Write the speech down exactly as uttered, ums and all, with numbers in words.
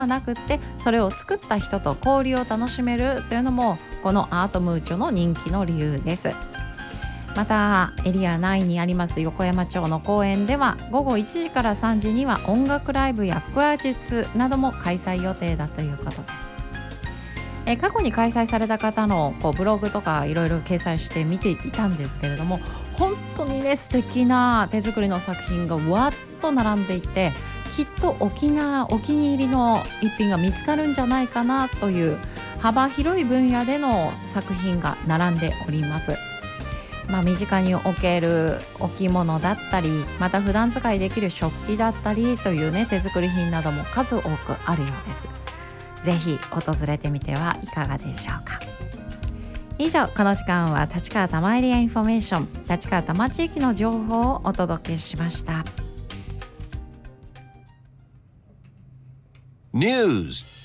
なくってそれを作った人と交流を楽しめるというのもこのアートムーチョの人気の理由です。またエリア内にあります横山町の公園では午後いちじからさんじには音楽ライブや腹話術なども開催予定だということです。え過去に開催された方のこうブログとかいろいろ掲載して見ていたんですけれども、本当にね素敵な手作りの作品がわっと並んでいて、きっとお気なお気に入りの一品が見つかるんじゃないかなという幅広い分野での作品が並んでおります。まあ、身近に置ける置物だったり、また普段使いできる食器だったりというね手作り品なども数多くあるようです。ぜひ訪れてみてはいかがでしょうか。以上、この時間は立川多摩エリアインフォメーション、立川多摩地域の情報をお届けしました。 ニュース